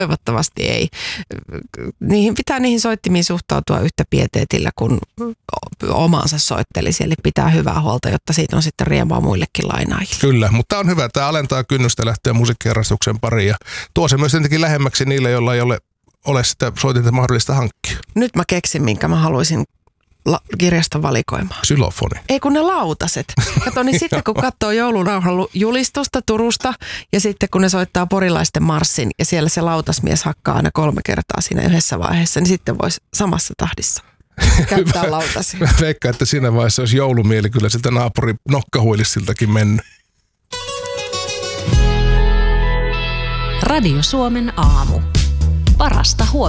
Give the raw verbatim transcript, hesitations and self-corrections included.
Toivottavasti ei. Niihin pitää niihin soittimiin suhtautua yhtä pieteetillä kuin omansa soittelisi. Eli pitää hyvää huolta, jotta siitä on sitten riemua muillekin lainaajille. Kyllä, mutta on hyvä. Tämä alentaa kynnystä lähteä musiikkiharrastuksen pariin ja tuo se myös jotenkin lähemmäksi niille, joilla ei ole, ole sitä soitinta mahdollista hankkia. Nyt mä keksin, minkä mä haluaisin La- kirjaston valikoimaan. Xylofoni. Ei kun ne lautaset. Kato, niin sitten kun katsoo joulurauhan julistusta Turusta ja sitten kun ne soittaa porilaisten marssin ja siellä se lautasmies hakkaa aina kolme kertaa siinä yhdessä vaiheessa, niin sitten voisi samassa tahdissa käyttää lautasia. Mä veikkaan, että siinä vaiheessa olisi joulumieli kyllä siltä naapuri nokkahuilissiltakin mennyt. Radio Suomen aamu. Parasta huomenta.